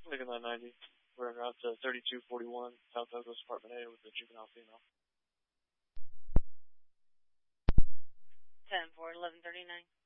Lincoln 990. We're en route to 3241 South Douglas Apartment A with the juvenile female. 10-4, 1139.